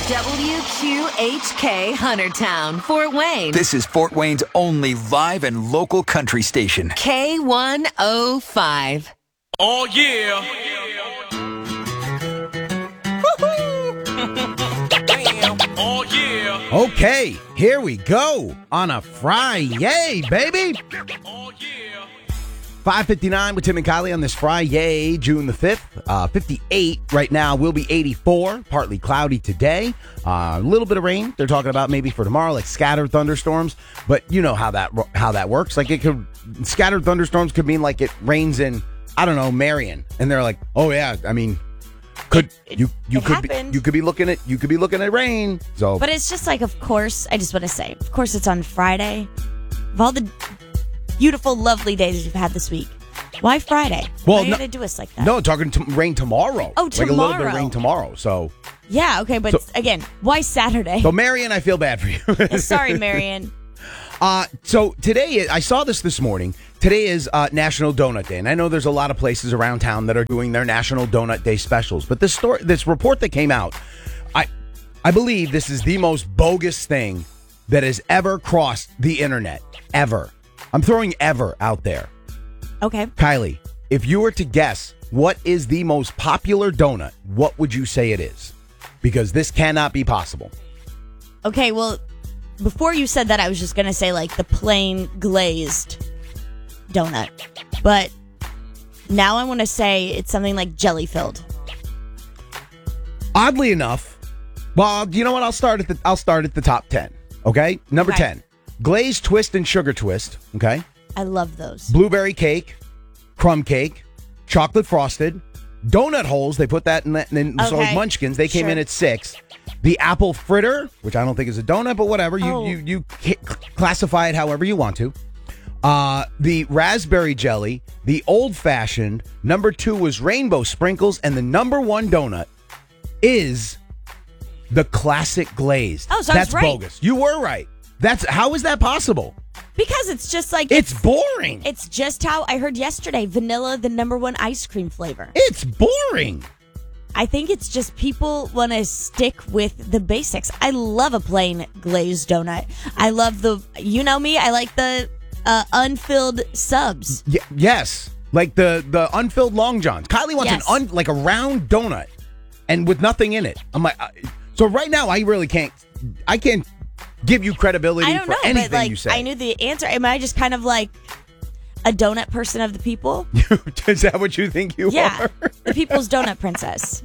WQHK Huntertown, Fort Wayne. This is Fort Wayne's only live and local country station. K105. Oh, yeah. Damn. Oh, yeah. Okay, here we go on a Friday, baby. Oh, yeah. 5:59 with Tim and Kylie on this Friday, June the 5th. 58 right now, will be 84. Partly cloudy today. A little bit of rain. They're talking about maybe for tomorrow, like scattered thunderstorms. But you know how that works. Like scattered thunderstorms could mean like it rains in, I don't know, Marion, and they're like, oh yeah, I mean, you could be looking at rain. So, but it's just like, of course, I just want to say, of course, it's on Friday. Of all the beautiful, lovely days you've had this week, why Friday? Why are you going to do us like that? No, talking rain tomorrow. Oh, tomorrow. Like a little bit of rain tomorrow. So yeah, okay, but again, why Saturday? So Marion, I feel bad for you. Sorry, Marion. So today, I saw this morning. Today is National Donut Day, and I know there's a lot of places around town that are doing their National Donut Day specials. But this report that came out, I believe this is the most bogus thing that has ever crossed the internet, ever. I'm throwing ever out there. Okay. Kylie, if you were to guess what is the most popular donut, what would you say it is? Because this cannot be possible. Okay, well, before you said that, I was just going to say like the plain glazed donut. But now I want to say it's something like jelly filled. Oddly enough, well, you know what? I'll start at the top 10. Okay? Number 10. Glazed twist and sugar twist. Okay? I love those. Blueberry cake, crumb cake, chocolate frosted, donut holes. They put that in so like munchkins. They came in at 6. The apple fritter, which I don't think is a donut, but whatever. You classify it however you want to. The raspberry jelly, the old fashioned. Number 2 was rainbow sprinkles, and the number 1 donut is the classic glazed. Oh, so that's I was right. Bogus. You were right. How is that possible? Because it's just like... It's boring. It's just how I heard yesterday, vanilla, the number 1 ice cream flavor. It's boring. I think it's just people want to stick with the basics. I love a plain glazed donut. I love you know me, I like the unfilled subs. Yes. Like the unfilled Long Johns. Kylie wants like a round donut and with nothing in it. I'm like, so right now I can't give you credibility for anything but like, you say. I knew the answer. Am I just kind of like a donut person of the people? Is that what you think you are? The people's donut princess.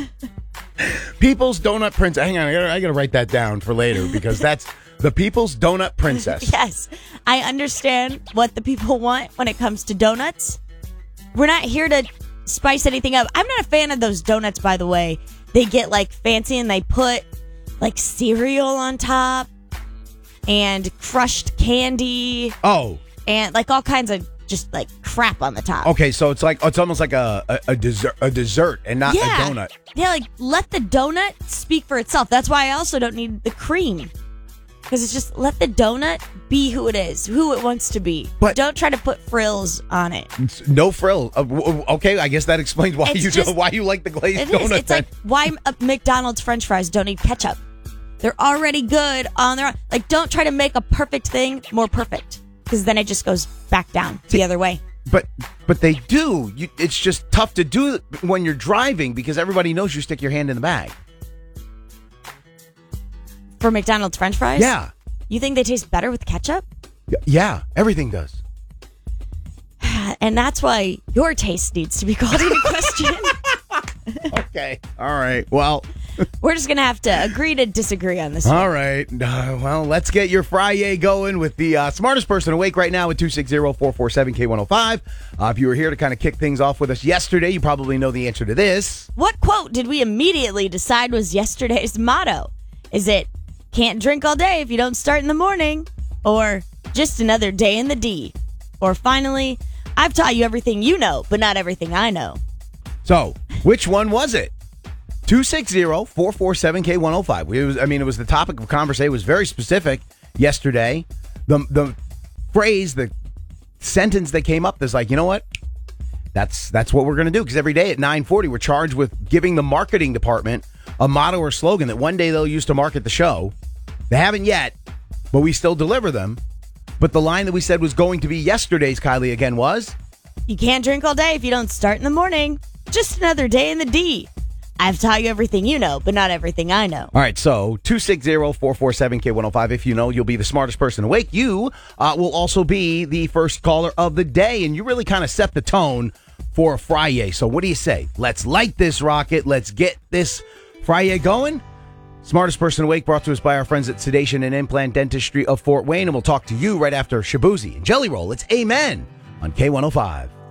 People's donut princess. Hang on, I gotta write that down for later because that's the people's donut princess. Yes, I understand what the people want when it comes to donuts. We're not here to spice anything up. I'm not a fan of those donuts, by the way. They get like fancy and they put like cereal on top and crushed candy. Oh. And like all kinds of just like crap on the top. Okay, so it's almost like a dessert and not a donut. Yeah, like let the donut speak for itself. That's why I also don't need the cream. Because it's just let the donut be who it is, who it wants to be. But don't try to put frills on it. No frill. Okay, I guess that explains why you like the glazed donut. It's like why McDonald's French fries don't need ketchup. They're already good on their own. Like, don't try to make a perfect thing more perfect. Because then it just goes back down the other way. But they do. It's just tough to do when you're driving because everybody knows you stick your hand in the bag. For McDonald's French fries? Yeah. You think they taste better with ketchup? Yeah, everything does. And that's why your taste needs to be called into question. Okay. All right. Well, we're just going to have to agree to disagree on this one. All right. Well, let's get your Friday going with the smartest person awake right now at 260-447-K105. If you were here to kind of kick things off with us yesterday, you probably know the answer to this. What quote did we immediately decide was yesterday's motto? Is it, can't drink all day if you don't start in the morning? Or just another day in the D? Or finally, I've taught you everything you know, but not everything I know. So, which one was it? 260-447-K105. It was the topic of conversation. It was very specific yesterday. The phrase, the sentence that came up is like, you know what? That's what we're going to do. Because every day at 9:40, we're charged with giving the marketing department a motto or slogan that one day they'll use to market the show. They haven't yet, but we still deliver them. But the line that we said was going to be yesterday's, Kylie, again was? You can't drink all day if you don't start in the morning. Just another day in the D. I've taught you everything you know, but not everything I know. All right, so 260-447-K105. If you know, you'll be the smartest person awake. You will also be the first caller of the day, and you really kind of set the tone for a Friday. So what do you say? Let's light this rocket. Let's get this Friday going. Smartest person awake brought to us by our friends at Sedation and Implant Dentistry of Fort Wayne, and we'll talk to you right after Shabuzi and Jelly Roll. It's Amen on K105.